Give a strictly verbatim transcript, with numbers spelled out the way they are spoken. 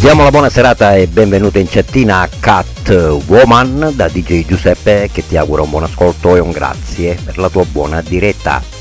Diamo la buona serata e benvenuta in chattina a Catwoman da D J Giuseppe, che ti augura un buon ascolto e un grazie per la tua buona diretta.